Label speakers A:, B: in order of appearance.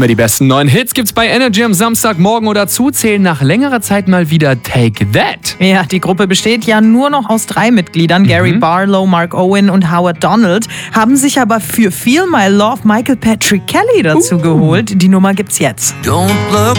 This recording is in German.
A: Immer die besten neuen Hits gibt's bei Energy am Samstagmorgen oder zählen nach längerer Zeit mal wieder Take That.
B: Ja, die Gruppe besteht ja nur noch aus 3 Mitgliedern. Gary Barlow, Mark Owen und Howard Donald. Haben sich aber für Feel My Love Michael Patrick Kelly dazu geholt. Die Nummer gibt's jetzt.
C: Don't look